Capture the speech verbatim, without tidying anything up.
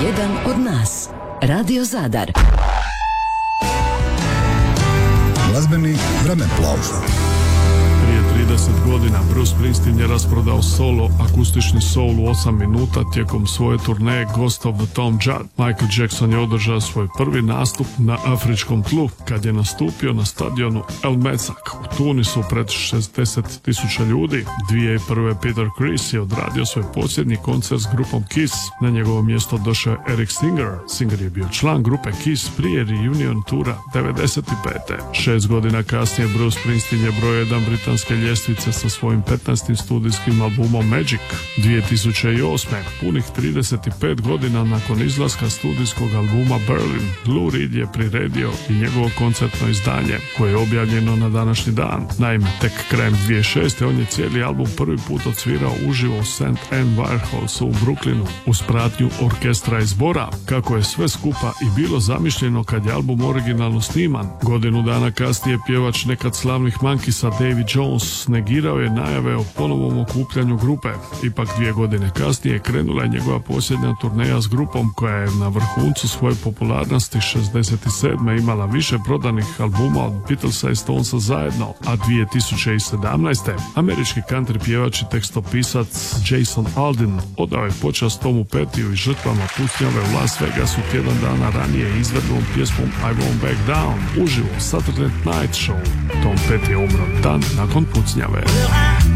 jedan od nas. Radio Zadar. Glazbeni vremeplov. Prije trideset godina Bruce Springsteen je rasprodao solo akustični soul u osam minuta tijekom svoje turneje Ghost of the Tom Judd. Michael Jackson je održao svoj prvi nastup na afričkom tlu kad je nastupio na stadionu El Mezzak u Tunisu pred šezdeset tisuća ljudi. dvije tisuće prve. Peter Criss je odradio svoj posljednji koncert s grupom Kiss. Na njegovo mjesto došao je Eric Singer. Singer je bio član grupe Kiss prije reunion tura devedeset pete. Šest godina kasnije Bruce Springsteen je broj jedan britanske ljestvice sa svojim petnaestim studijskim albumom Magic. dvije tisuće osme. punih trideset pet godina nakon izlaska studijskog albuma Berlin, Lou Reed je priredio i njegovo koncertno izdanje koje je objavljeno na današnji dan. Naime, tek krajem dvije tisuće šeste. on je cijeli album prvi put odsvirao uživo u Saint Anne Warehouse u Brooklynu uz pratnju orkestra i zbora, kako je sve skupa i bilo zamišljeno kad je album originalno sniman. Godinu dana kasnije pjevač nekad slavnih Monkeesa Davy Jones negirao je najave o ponovnom okupljanju grupe. Ipak dvije godine kasnije krenula je njegova posljednja turneja s grupom koja je na vrhuncu svoje popularnosti šezdeset sedme. imala više prodanih albuma od Beatlesa i Stonesa zajedno, a dvije tisuće sedamnaeste. američki country pjevač i tekstopisac Jason Aldean odao je počast Tomu Pettiju i žrtvama pucnjave u Las Vegasu tjedan dana ranije izvedbom pjesmom I Won't Back Down uživo Saturday Night Show. Tom Petty je umro dan nakon pucnjave.